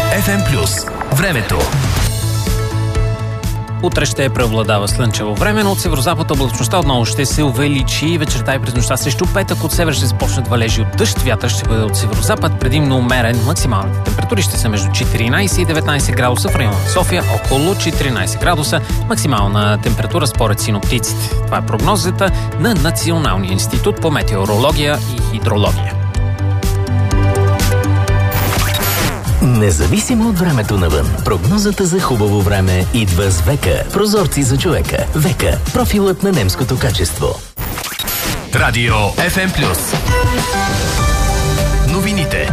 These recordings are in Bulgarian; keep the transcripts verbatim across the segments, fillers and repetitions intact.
Еф Ем плюс. Времето. Утре ще преобладава слънчево време, но от северозапад облачността отново ще се увеличи. Вечерта и през нощта срещу петък от север ще започнат валежи от дъжд. Вятър ще бъде от северозапад, предимно умерен. Максималните температури ще са между четиринайсет и деветнайсет градуса, в района на София около четиринайсет градуса. Максимална температура според синоптиците. Това е прогнозата на Националния институт по метеорология и хидрология. Независимо от времето навън, прогнозата за хубаво време идва с Века. Прозорци за човека. Века. Профилът на немското качество. Радио Еф Ем плюс. Новините.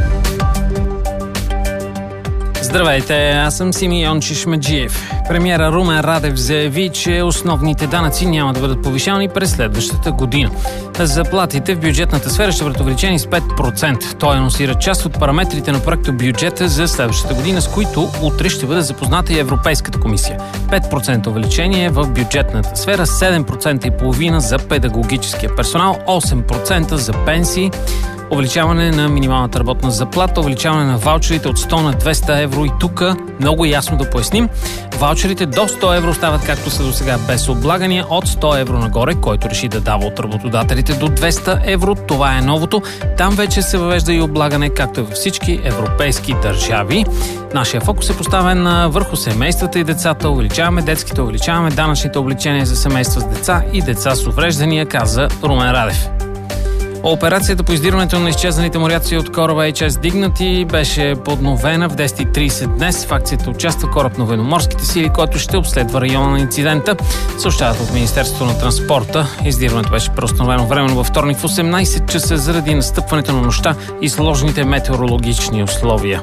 Здравейте, аз съм Симеон Чешмеджиев. Премиера Румен Радев заяви, че основните данъци няма да бъдат повишавани през следващата година. Заплатите в бюджетната сфера ще бъдат увеличени с пет процента. Той анонсира част от параметрите на проекта бюджета за следващата година, с които утре ще бъде запозната и Европейската комисия. пет процента увеличение в бюджетната сфера, седем процента и половина за педагогическия персонал, осем процента за пенсии, увеличаване на минималната работна заплата, увеличаване на ваучерите от сто на двеста евро. И тук много ясно да поясним, ваучерите до сто евро стават както са до сега без облагания, от сто евро нагоре, който реши да дава от работодателите до двеста евро. Това е новото. Там вече се въвежда и облагане, както е във всички европейски държави. Нашия фокус е поставен върху семействата и децата. Увеличаваме детските, увеличаваме данъчните облегчения за семейства с деца и деца с увреждания, каза Румен Радев. Операцията по издирването на изчезналите моряци от кораба Ейч Ес Дигнати беше подновена в десет и трийсет днес. В акцията участва кораб на военноморските сили, който ще обследва района на инцидента. Съобщават от Министерството на транспорта. Издирването беше преустановено временно във вторник в осемнайсет часа заради настъпването на нощта и сложните метеорологични условия.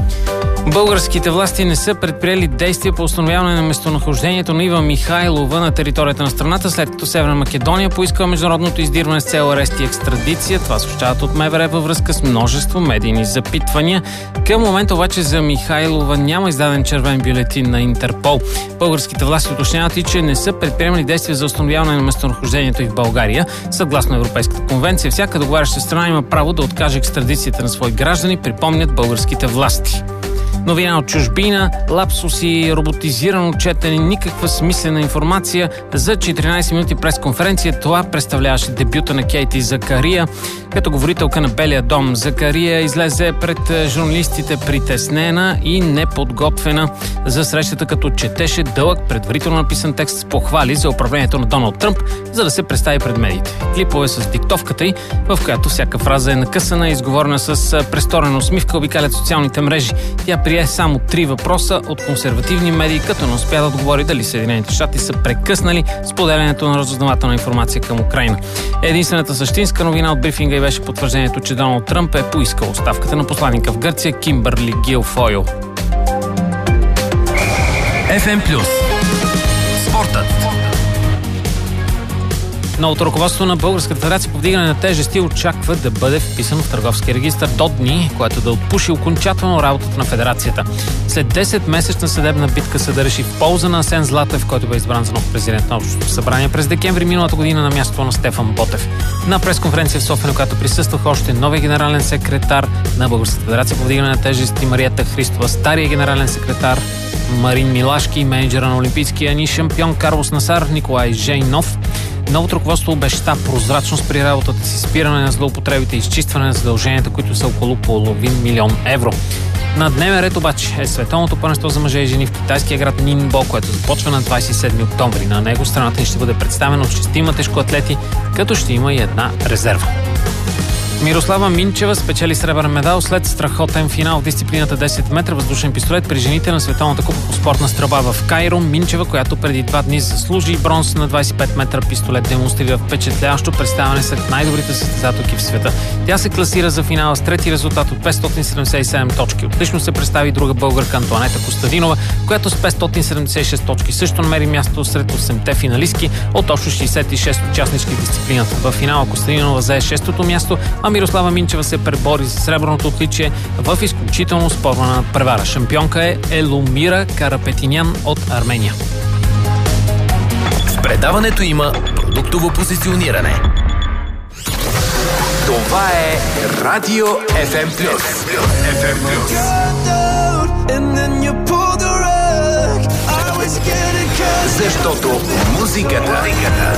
Българските власти не са предприели действия по установяване на местонахождението на Ива Михайлова на територията на страната, след като Северна Македония поиска международното издирване с цел арест и екстрадиция. Това съобщават от Ме Ве Ре във връзка с множество медийни запитвания. Към момента обаче за Михайлова няма издаден червен бюлетин на Интерпол. Българските власти уточняват и, че не са предприемали действия за установяване на местонахождението и в България. Съгласно Европейската конвенция, всяка договаряща страна има право да откаже екстрадицията на свои граждани, припомнят българските власти. Новина от чужбина, лапсуси, роботизирано четене, никаква смислена информация. За четиринайсет минути пресконференция това представляваше дебюта на Кейти Закария. Като говорителка на Белия дом, Закария излезе пред журналистите притеснена и неподготвена за срещата, като четеше дълъг предварително написан текст с похвали за управлението на Доналд Тръмп, за да се представи пред медиите. Клипове с диктовката й, в която всяка фраза е накъсана и изговорена с престорена усмивка, обикалят социалните мрежи. Тя прие само три въпроса от консервативни медии, като не успя да отговори дали Съединените щати са прекъснали споделянето на разузнавателна информация към Украйна. Единствената същинска новина от брифинга и беше потвърждението, че Доналд Тръмп е поискал оставката на посланника в Гърция Кимбърли Гилфойл. Еф Ем плюс. Спортът. Новото ръководство на Българската федерация по вдигане на тежести очаква да бъде вписано в търговския регистър до дни, което да отпуши окончателно работата на федерацията. След десетмесечна съдебна битка се да реши в полза на Асен Златев, който бе избран за нов президент на Общото събрание през декември миналата година на мястото на Стефан Ботев. На пресконференция в София, на която присъстваха още новия генерален секретар на Българската федерация по вдигане на тежести Мариета Христова, стария генерален секретар Марин Милашки, менеджера на олимпийския ни шампион Карлос Насар, Николай Жейнов. Новото ръководство обеща прозрачност при работата си, спиране на злоупотребите и изчистване на задълженията, които са около половин милион евро. На дневен ред обаче е световното първенство за мъже и жени в китайския град Нинбо, което започва на двайсет и седми октомври. На него страната ни ще бъде представена от шестима тежкоатлети, като ще има и една резерва. Мирослава Минчева спечели сребърен медал след страхотен финал в дисциплината десет метра въздушен пистолет при жените на Световната купа по спортна стрелба в Кайро. Минчева, която преди два дни заслужи бронз на двайсет и пет метра пистолет, демонстрира впечатляващо представяне сред най-добрите състезателки в света. Тя се класира за финала с трети резултат от петстотин седемдесет и седем точки. Отлично се представи друга българка Антоанета Костадинова, която с петстотин седемдесет и шест точки също намери място сред осемте финалистки от общо шейсет и шест участнички в дисциплината. В финала Костадинова зае шестото място, а Мирослава Минчева се пребори за сребърното отличие в изключително спорна превара. Шампионка е Елумира Карапетинян от Армения. В предаването има продуктово позициониране. Това е Радио Еф Ем плюс. Еф Ем плюс. защото музиката